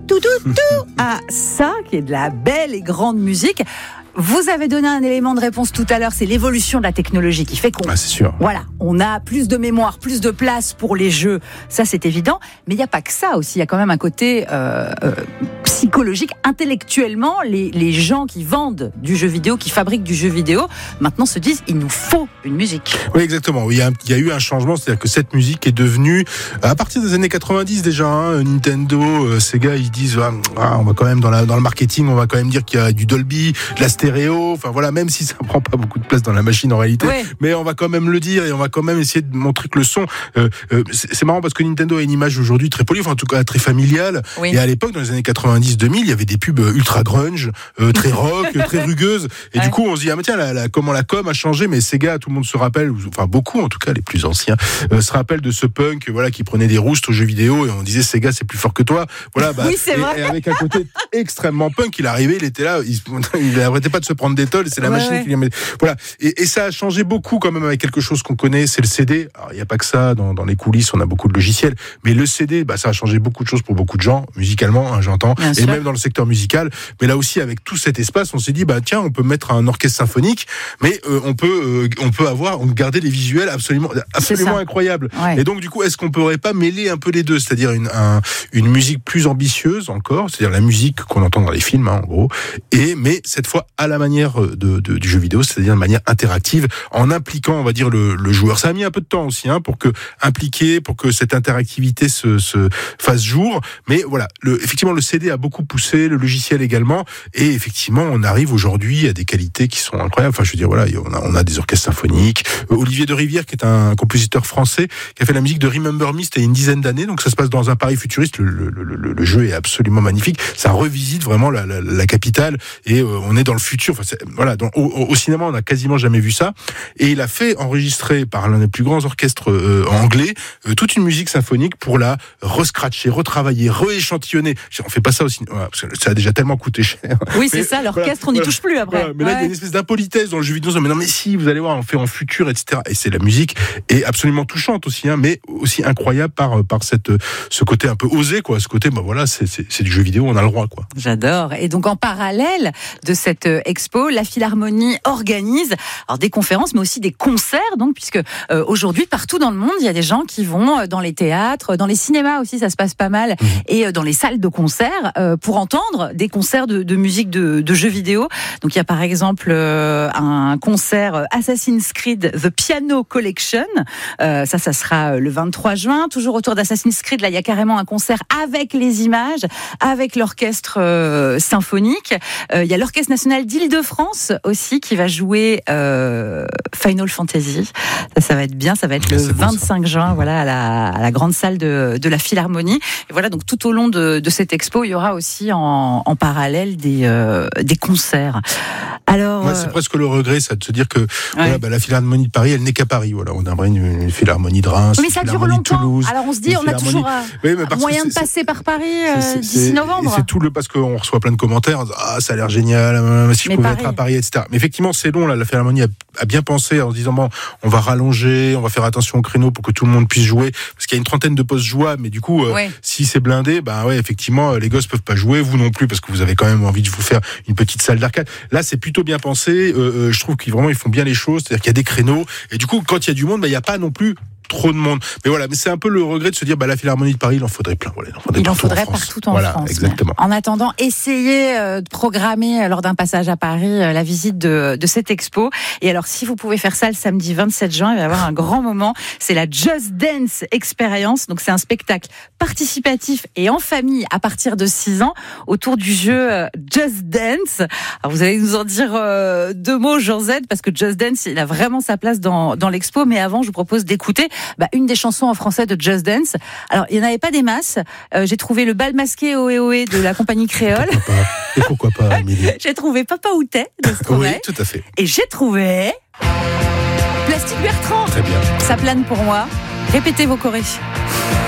à ça qui est de la belle et grande musique. Vous avez donné un élément de réponse tout à l'heure, c'est l'évolution de la technologie qui fait qu'on, c'est sûr. Voilà, on a plus de mémoire, plus de place pour les jeux, ça c'est évident. Mais il n'y a pas que ça aussi, il y a quand même un côté psychologique, intellectuellement. Les gens qui vendent du jeu vidéo, qui fabriquent du jeu vidéo, maintenant se disent il nous faut une musique. Oui, exactement. Il y a eu un changement, c'est-à-dire que cette musique est devenue, à partir des années 90 déjà, Nintendo, Sega, ils disent on va quand même dans le marketing, on va quand même dire qu'il y a du Dolby, de la stéréo, enfin voilà, même si ça prend pas beaucoup de place dans la machine en réalité, mais on va quand même le dire et on va quand même essayer de montrer que le son, c'est marrant parce que Nintendo a une image aujourd'hui très polie, enfin en tout cas très familiale, et à l'époque dans les années 90-2000, il y avait des pubs ultra grunge, très rock, très rugueuses, et du coup on se dit tiens, comment la com a changé, mais Sega, tout le monde se rappelle, enfin beaucoup en tout cas les plus anciens, se rappellent de ce punk qui prenait des roustes aux jeux vidéo et on disait Sega c'est plus fort que toi, voilà, oui, c'est vrai. Et avec un côté extrêmement punk, il arrivait, il était là, il n'arrêtait pas de se prendre des tolls, c'est la machine qui lui met. Voilà. Et ça a changé beaucoup quand même avec quelque chose qu'on connaît, c'est le CD. Alors, il n'y a pas que ça, dans les coulisses, on a beaucoup de logiciels, mais le CD, ça a changé beaucoup de choses pour beaucoup de gens, musicalement, j'entends, bien et sûr. Même dans le secteur musical. Mais là aussi, avec tout cet espace, on s'est dit, tiens, on peut mettre un orchestre symphonique, mais on peut garder des visuels absolument incroyables. Ouais. Et donc, du coup, est-ce qu'on pourrait pas mêler un peu les deux, c'est-à-dire une musique plus ambitieuse encore, c'est-à-dire la musique qu'on entend dans les films, en gros, mais cette fois à la manière du jeu vidéo, c'est-à-dire de manière interactive, en impliquant, on va dire, le joueur. Ça a mis un peu de temps aussi, pour que cette interactivité se fasse jour. Mais voilà, effectivement, le CD a beaucoup poussé, le logiciel également, et effectivement, on arrive aujourd'hui à des qualités qui sont incroyables. Enfin, je veux dire, voilà, on a des orchestres symphoniques. Olivier de Rivière, qui est un compositeur français, qui a fait la musique de Remember Me, c'était il y a une dizaine d'années, donc ça se passe dans un Paris futuriste. Le jeu est absolument magnifique. Ça revisite vraiment la capitale, et on est dans le futur. Enfin, voilà, au cinéma, on n'a quasiment jamais vu ça. Et il a fait enregistrer par l'un des plus grands orchestres anglais toute une musique symphonique pour la rescratcher, retravailler, rééchantillonner. On fait pas ça au cinéma, parce que ça a déjà tellement coûté cher. Oui, c'est ça, l'orchestre, on n'y touche plus après. Voilà, mais là, il y a une espèce d'impolitesse dans le jeu vidéo. Mais non, mais si, vous allez voir, on fait en futur, etc. Et c'est la musique est absolument touchante aussi, mais aussi incroyable par ce côté un peu osé, quoi. Ce côté, voilà, c'est du jeu vidéo, on a le droit, quoi. J'adore. Et donc, en parallèle de cette expo, la Philharmonie organise des conférences, mais aussi des concerts, donc, puisque aujourd'hui, partout dans le monde, il y a des gens qui vont dans les théâtres, dans les cinémas aussi, ça se passe pas mal, et dans les salles de concert, pour entendre des concerts de musique de jeux vidéo. Donc, il y a par exemple un concert Assassin's Creed The Piano Collection. Ça sera le 23 juin. Toujours autour d'Assassin's Creed, là, il y a carrément un concert avec les images, avec l'orchestre symphonique. Il y a l'Orchestre National d'Île-de-France aussi qui va jouer Final Fantasy. Ça va être bien, ça va être le 25 juin, voilà, à la grande salle de la Philharmonie. Et voilà, donc tout au long de cette expo, il y aura aussi en parallèle des concerts. Alors, c'est presque le regret, ça, de se dire que la Philharmonie de Paris, elle n'est qu'à Paris. Voilà, on aimerait une Philharmonie de Reims, mais ça dure longtemps. Toulouse, alors on se dit, on a toujours moyen de passer par Paris d'ici novembre. C'est tout parce qu'on reçoit plein de commentaires. Ça a l'air génial. Si je pouvais être à Paris, etc. Mais effectivement, c'est long. Là, la Philharmonie a bien pensé en se disant on va rallonger, on va faire attention au créneau pour que tout le monde puisse jouer, parce qu'il y a une trentaine de postes jouables. Mais du coup, si c'est blindé, effectivement, les gosses peuvent pas jouer, vous non plus, parce que vous avez quand même envie de vous faire une petite salle d'arcade. Là, c'est plutôt bien pensé. Je trouve qu'ils font bien les choses. C'est-à-dire qu'il y a des créneaux. Et du coup, quand il y a du monde, il n'y a pas non plus trop de monde. Mais voilà, mais c'est un peu le regret de se dire la Philharmonie de Paris, il en faudrait plein. Voilà, il en faudrait partout en France. Exactement. En attendant, essayez de programmer lors d'un passage à Paris la visite de cette expo. Et alors, si vous pouvez faire ça le samedi 27 juin, il va y avoir un grand moment. C'est la Just Dance Experience. Donc, c'est un spectacle participatif et en famille à partir de 6 ans autour du jeu Just Dance. Alors, vous allez nous en dire 2 mots, Jean Z, parce que Just Dance, il a vraiment sa place dans l'expo. Mais avant, je vous propose d'écouter une des chansons en français de Just Dance. Alors, il n'y en avait pas des masses. J'ai trouvé le bal masqué Ohé Ohé de la compagnie Créole. Pourquoi pas, Amélie. J'ai trouvé Papa Outé de Stromae. Oui, tout à fait. Et j'ai trouvé Plastique Bertrand. Très bien. Ça plane pour moi. Répétez vos chorés.